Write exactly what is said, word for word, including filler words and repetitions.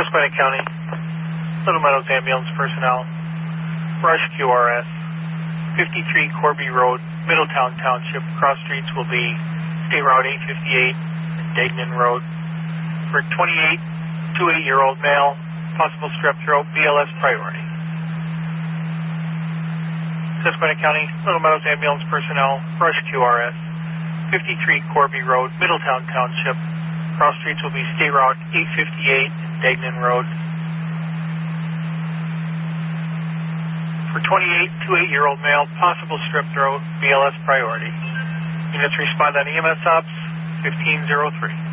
Susquehanna County, Little Meadows Ambulance personnel, Rush Q R S, fifty-three Corby Road, Middletown Township. Cross streets will be State Route eight fifty-eight and Degnan Road. For twenty-eight to eight-year-old male, possible strep throat, B L S priority. Susquehanna County, Little Meadows Ambulance personnel, Rush Q R S, fifty-three Corby Road, Middletown Township. Cross streets will be State Route eight fifty-eight and Degnan Road. For twenty-eight to eight-year-old male, possible strep throat, B L S priority. Units respond on E M S ops fifteen oh three.